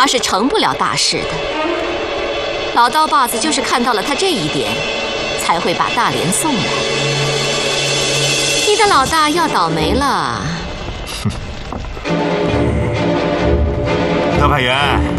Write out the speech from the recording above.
他是成不了大事的。老刀把子就是看到了他这一点，才会把大连送来。你的老大要倒霉了。 特派员，